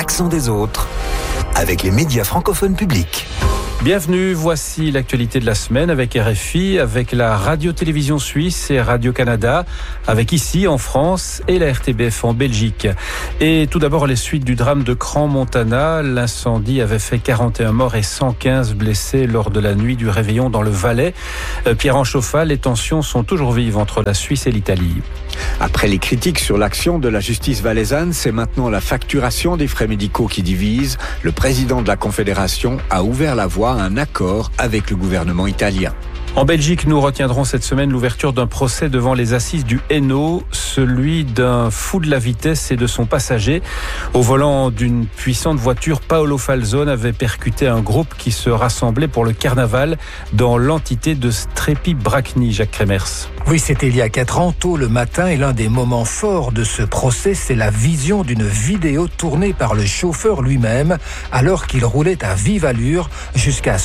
l'accent des autres avec les médias francophones publics. Bienvenue, voici l'actualité de la semaine avec RFI, avec la radio-télévision suisse et Radio-Canada, avec ici en France et la RTBF en Belgique. Et tout d'abord les suites du drame de Crans-Montana. L'incendie avait fait 41 morts et 115 blessés lors de la nuit du réveillon dans le Valais. Pierre Anchoffal, les tensions sont toujours vives entre la Suisse et l'Italie. Après les critiques sur l'action de la justice valaisanne, c'est maintenant la facturation des frais médicaux qui divise. Le président de la Confédération a ouvert la voie à un accord avec le gouvernement italien. En Belgique, nous retiendrons cette semaine l'ouverture d'un procès devant les assises du Hainaut, celui d'un fou de la vitesse et de son passager. Au volant d'une puissante voiture, Paolo Falzone avait percuté un groupe qui se rassemblait pour le carnaval dans l'entité de Strepy-Bracni, Jacques Kremers. Oui, c'était il y a 4 ans, tôt le matin, et l'un des moments forts de ce procès, c'est la vision d'une vidéo tournée par le chauffeur lui-même, alors qu'il roulait à vive allure jusqu'à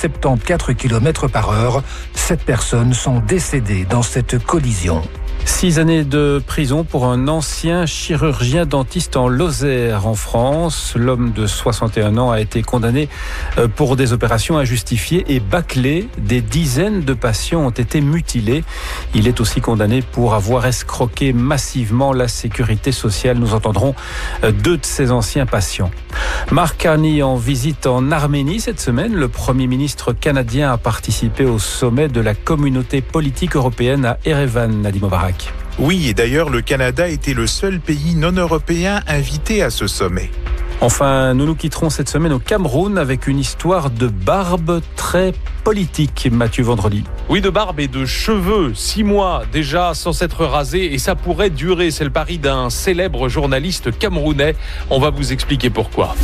174 km/h. 7 personnes sont décédées dans cette collision. 6 années de prison pour un ancien chirurgien dentiste en Lozère, en France. L'homme de 61 ans a été condamné pour des opérations injustifiées et bâclées. Des dizaines de patients ont été mutilés. Il est aussi condamné pour avoir escroqué massivement la sécurité sociale. Nous entendrons 2 de ses anciens patients. Mark Carney en visite en Arménie cette semaine. Le Premier ministre canadien a participé au sommet de la communauté politique européenne à Erevan, Nadim Mubarak. Oui, et d'ailleurs, le Canada était le seul pays non européen invité à ce sommet. Enfin, nous nous quitterons cette semaine au Cameroun avec une histoire de barbe très politique, Mathieu Vendredi. Oui, de barbe et de cheveux, 6 mois déjà sans s'être rasé, et ça pourrait durer. C'est le pari d'un célèbre journaliste camerounais. On va vous expliquer pourquoi.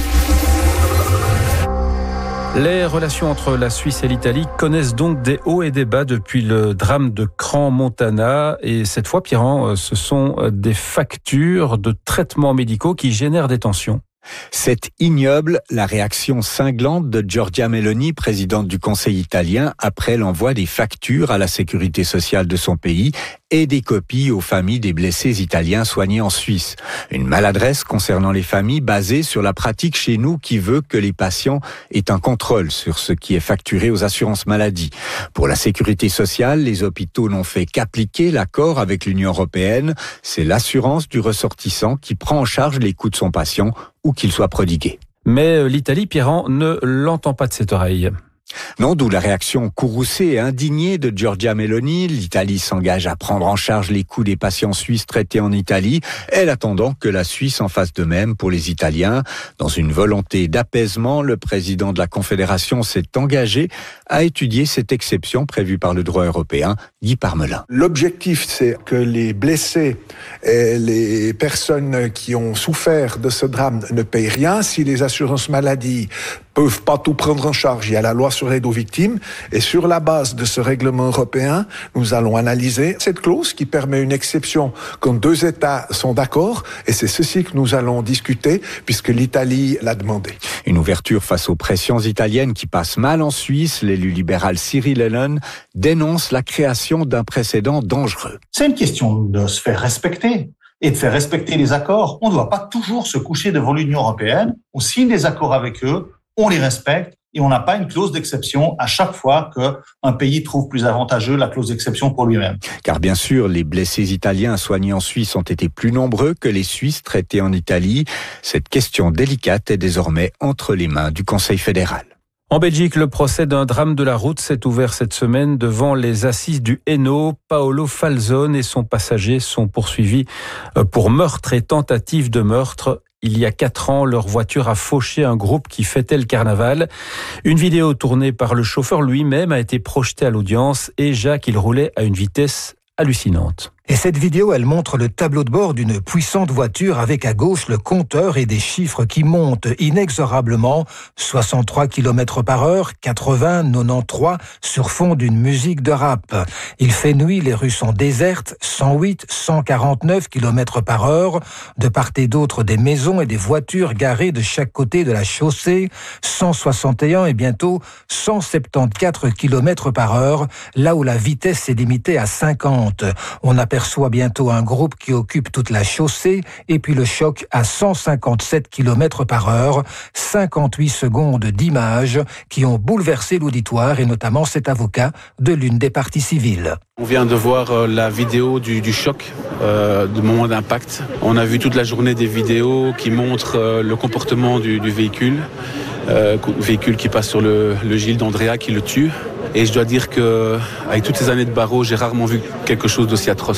Les relations entre la Suisse et l'Italie connaissent donc des hauts et des bas depuis le drame de Crans-Montana. Et cette fois, Pierre, ce sont des factures de traitements médicaux qui génèrent des tensions. C'est ignoble, la réaction cinglante de Giorgia Meloni, présidente du Conseil italien, après l'envoi des factures à la sécurité sociale de son pays et des copies aux familles des blessés italiens soignés en Suisse. Une maladresse concernant les familles basée sur la pratique chez nous qui veut que les patients aient un contrôle sur ce qui est facturé aux assurances maladie. Pour la sécurité sociale, les hôpitaux n'ont fait qu'appliquer l'accord avec l'Union européenne. C'est l'assurance du ressortissant qui prend en charge les coûts de son patient ou qu'il soit prodigué. Mais l'Italie, Pierre, ne l'entend pas de cette oreille. Non, d'où la réaction courroucée et indignée de Giorgia Meloni. L'Italie s'engage à prendre en charge les coûts des patients suisses traités en Italie, elle attendant que la Suisse en fasse de même pour les Italiens. Dans une volonté d'apaisement, le président de la Confédération s'est engagé à étudier cette exception prévue par le droit européen, Guy Parmelin. L'objectif, c'est que les blessés et les personnes qui ont souffert de ce drame ne payent rien. Si les assurances maladie peuvent pas tout prendre en charge, il y a la loi sur l'aide aux victimes, et sur la base de ce règlement européen, nous allons analyser cette clause qui permet une exception quand 2 États sont d'accord, et c'est ceci que nous allons discuter puisque l'Italie l'a demandé. Une ouverture face aux pressions italiennes qui passent mal en Suisse. L'élu libéral Cyril Hellon dénonce la création d'un précédent dangereux. C'est une question de se faire respecter et de faire respecter les accords. On ne doit pas toujours se coucher devant l'Union européenne. On signe des accords avec eux, on les respecte et on n'a pas une clause d'exception à chaque fois qu'un pays trouve plus avantageux la clause d'exception pour lui-même. Car bien sûr, les blessés italiens soignés en Suisse ont été plus nombreux que les Suisses traités en Italie. Cette question délicate est désormais entre les mains du Conseil fédéral. En Belgique, le procès d'un drame de la route s'est ouvert cette semaine devant les assises du Hainaut. Paolo Falzone et son passager sont poursuivis pour meurtre et tentative de meurtre. Il y a 4 ans, leur voiture a fauché un groupe qui fêtait le carnaval. Une vidéo tournée par le chauffeur lui-même a été projetée à l'audience et Jacques, il roulait à une vitesse hallucinante. Et cette vidéo, elle montre le tableau de bord d'une puissante voiture avec à gauche le compteur et des chiffres qui montent inexorablement. 63 km/h, 80, 93, sur fond d'une musique de rap. Il fait nuit, les rues sont désertes, 108, 149 km/h. De part et d'autre, des maisons et des voitures garées de chaque côté de la chaussée. 161 et bientôt 174 km/h, là où la vitesse est limitée à 50. On aperçoit aperçoit bientôt un groupe qui occupe toute la chaussée et puis le choc à 157 km/h. 58 secondes d'images qui ont bouleversé l'auditoire et notamment cet avocat de l'une des parties civiles. On vient de voir la vidéo du choc, du moment d'impact. On a vu toute la journée des vidéos qui montrent le comportement du véhicule. Véhicule qui passe sur le Gilles d'Andrea qui le tue. Et je dois dire qu'avec toutes ces années de barreau, j'ai rarement vu quelque chose d'aussi atroce.